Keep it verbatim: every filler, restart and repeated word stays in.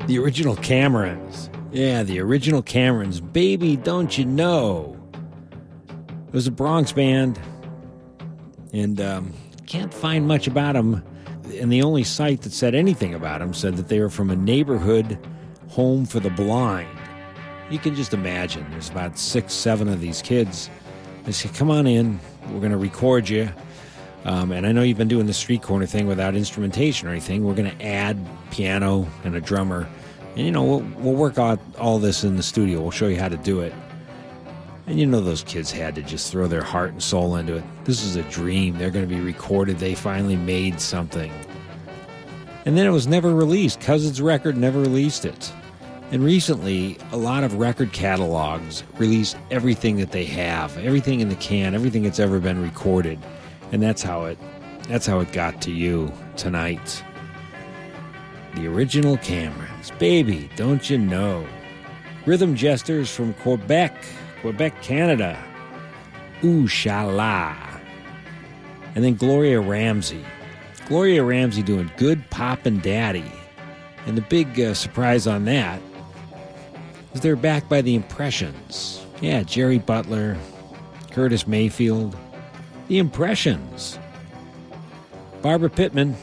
The original Camerons. Yeah, the original Camerons. Baby, don't you know? It was a Bronx band, and um, can't find much about them. And the only site that said anything about them said that they were from a neighborhood home for the blind. You can just imagine. There's about six, seven of these kids. They say, come on in. We're going to record you. Um, and I know you've been doing the street corner thing without instrumentation or anything. We're going to add piano and a drummer. And, you know, we'll, we'll work out all this in the studio. We'll show you how to do it. And you know those kids had to just throw their heart and soul into it. This is a dream. They're going to be recorded. They finally made something. And then it was never released. Cousin's record never released it. And recently, a lot of record catalogs release everything that they have, everything in the can, everything that's ever been recorded. And that's how it that's how it got to you tonight. The original Camerons. Baby, don't you know? Rhythm Jesters from Quebec, Quebec, Canada. Ooh, sha-la. And then Gloria Ramsey. Gloria Ramsey doing Good Poppin' Daddy. And the big uh, surprise on that is they're backed by the Impressions. Yeah, Jerry Butler, Curtis Mayfield. The Impressions. Barbara Pittman.